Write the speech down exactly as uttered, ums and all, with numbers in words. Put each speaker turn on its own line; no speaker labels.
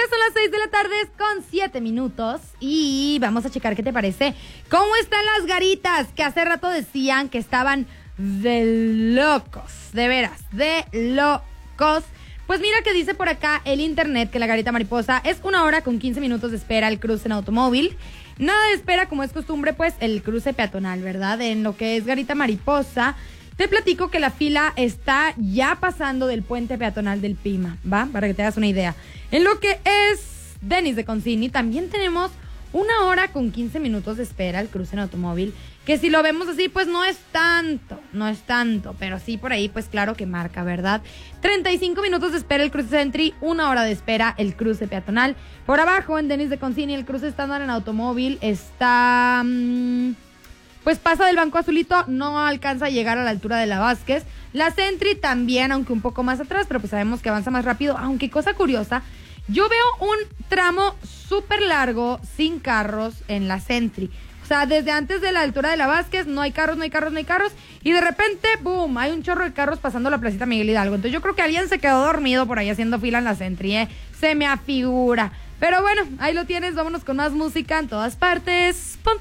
son las seis de la tarde con siete minutos y vamos a checar qué te parece. ¿Cómo están las garitas? Que hace rato decían que estaban de locos, de veras, de locos. Pues mira que dice por acá el internet que la garita mariposa es una hora con quince minutos de espera el cruce en automóvil. Nada de espera, como es costumbre, pues el cruce peatonal, ¿verdad? En lo que es garita mariposa, te platico que la fila está ya pasando del puente peatonal del Pima, ¿va? Para que te hagas una idea. En lo que es Denis de Concini, también tenemos una hora con quince minutos de espera el cruce en automóvil, que si lo vemos así, pues no es tanto, no es tanto, pero sí por ahí, pues claro que marca, ¿verdad? treinta y cinco minutos de espera el cruce Sentry, una hora de espera el cruce peatonal. Por abajo, en Denis de Concini, el cruce estándar en automóvil está... Mmm, pues pasa del Banco Azulito, no alcanza a llegar a la altura de la Vázquez. La Sentry también, aunque un poco más atrás, pero pues sabemos que avanza más rápido. Aunque cosa curiosa, yo veo un tramo súper largo sin carros en la Sentry. O sea, desde antes de la altura de la Vázquez no hay carros, no hay carros, no hay carros. Y de repente, boom, hay un chorro de carros pasando la placita Miguel Hidalgo. Entonces yo creo que alguien se quedó dormido por ahí haciendo fila en la Sentry, ¿eh? Se me afigura. Pero bueno, ahí lo tienes, vámonos con más música en todas partes. Ponte